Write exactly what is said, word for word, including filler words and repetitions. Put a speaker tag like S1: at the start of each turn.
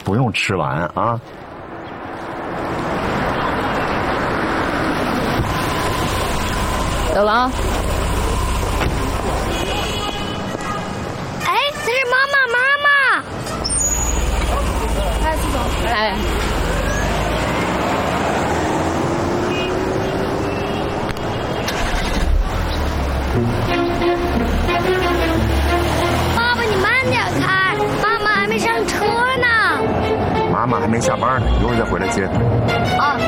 S1: 不用吃完啊。
S2: 走了啊。
S3: 哎，那是妈妈，妈妈。
S2: 哎，苏总，来。
S3: 爸爸，你慢点开，妈妈还没上车呢。
S1: 妈妈还没下班呢，一会儿再回来接她。
S3: 哦。